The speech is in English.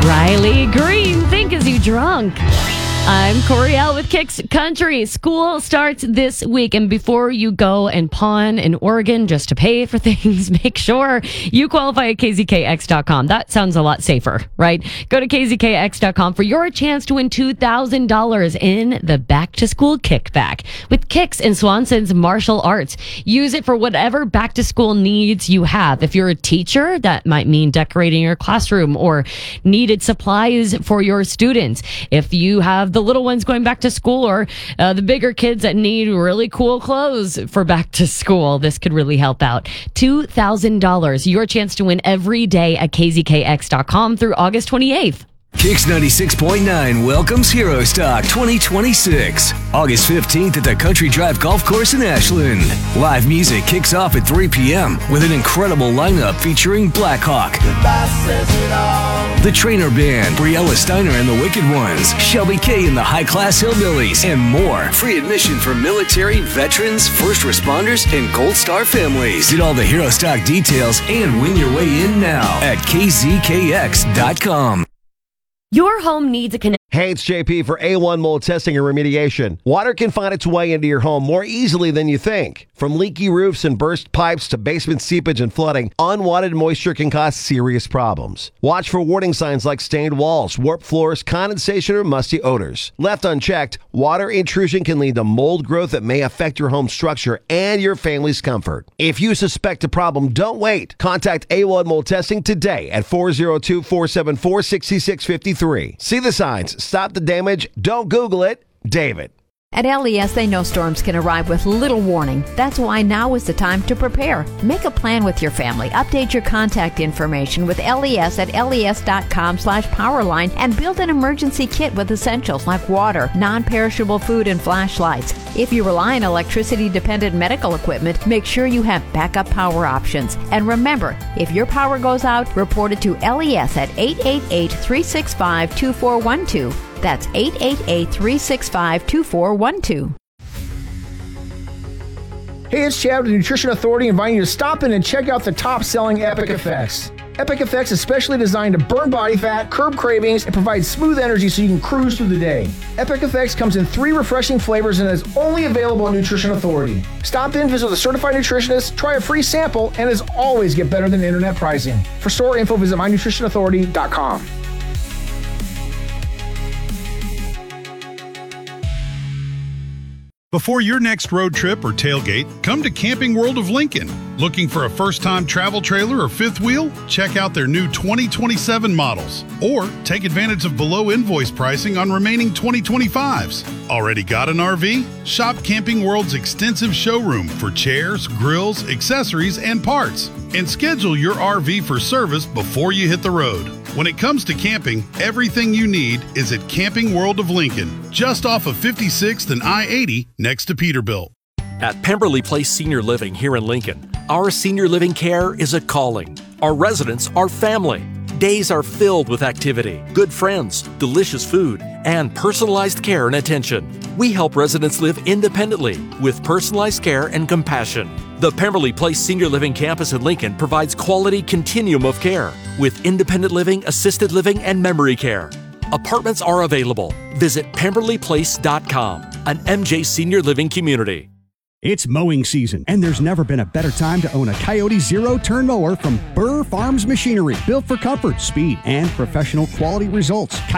Riley Green, Think Is You Drunk? I'm Coriel with Kicks Country. School starts this week, and before you go and pawn in Oregon just to pay for things, make sure you qualify at kzkx.com. That sounds a lot safer, right? Go to kzkx.com for your chance to win $2,000 in the back-to-school kickback with Kicks and Swanson's Martial Arts. Use it for whatever back-to-school needs you have. If you're a teacher, that might mean decorating your classroom or needed supplies for your students. If you have the little ones going back to school or the bigger kids that need really cool clothes for back to school, this could really help out. $2,000, your chance to win every day at kzkx.com through August 28th. Kicks 96.9 welcomes Hero Stock 2026. August 15th at the Country Drive Golf Course in Ashland. Live music kicks off at 3 p.m. with an incredible lineup featuring Blackhawk, the Trainer Band, Briella Steiner and the Wicked Ones, Shelby K and the High Class Hillbillies, and more. Free admission for military, veterans, first responders, and Gold Star families. Get all the Hero Stock details and win your way in now at kzkx.com. Your home needs a connection. Hey, it's JP for A1 Mold Testing and Remediation. Water can find its way into your home more easily than you think. From leaky roofs and burst pipes to basement seepage and flooding, unwanted moisture can cause serious problems. Watch for warning signs like stained walls, warped floors, condensation, or musty odors. Left unchecked, water intrusion can lead to mold growth that may affect your home structure and your family's comfort. If you suspect a problem, don't wait. Contact A1 Mold Testing today at 402-474-6653. See the signs. Stop the damage. Don't Google it. David. At LES, they know storms can arrive with little warning. That's why now is the time to prepare. Make a plan with your family. Update your contact information with LES at les.com/powerline and build an emergency kit with essentials like water, non-perishable food, and flashlights. If you rely on electricity-dependent medical equipment, make sure you have backup power options. And remember, if your power goes out, report it to LES at 888-365-2412. That's 888-365-2412. Hey, it's Chad with the Nutrition Authority inviting you to stop in and check out the top-selling Epic Effects. Epic Effects is specially designed to burn body fat, curb cravings, and provide smooth energy so you can cruise through the day. Epic Effects comes in 3 refreshing flavors and is only available on Nutrition Authority. Stop in, visit with a certified nutritionist, try a free sample, and as always, get better than internet pricing. For store info, visit mynutritionauthority.com. Before your next road trip or tailgate, come to Camping World of Lincoln. Looking for a first-time travel trailer or fifth wheel? Check out their new 2027 models. Or take advantage of below invoice pricing on remaining 2025s. Already got an RV? Shop Camping World's extensive showroom for chairs, grills, accessories, and parts. And schedule your RV for service before you hit the road. When it comes to camping, everything you need is at Camping World of Lincoln, just off of 56th and I-80 next to Peterbilt. At Pemberley Place Senior Living here in Lincoln, our senior living care is a calling. Our residents are family. Days are filled with activity, good friends, delicious food, and personalized care and attention. We help residents live independently with personalized care and compassion. The Pemberley Place Senior Living Campus in Lincoln provides quality continuum of care with independent living, assisted living, and memory care. Apartments are available. Visit PemberleyPlace.com, an MJ Senior Living community. It's mowing season, and there's never been a better time to own a Coyote zero-turn mower from Burr Farms Machinery. Built for comfort, speed, and professional quality results.